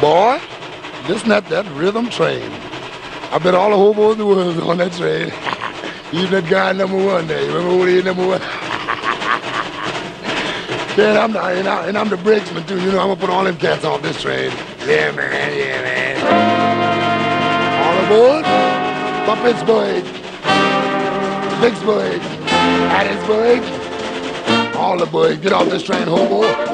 boy, this not that rhythm train. I bet all the hobos in the world is on that train. Even that guy number one there. You remember who he is, number one? Yeah, and I'm the brakesman too. You know, I'm gonna put all them cats off this train. Yeah, man. Yeah, man. All aboard for Pittsburgh, Vicksburg, Hattiesburg. All aboard. Get off this train, hobo.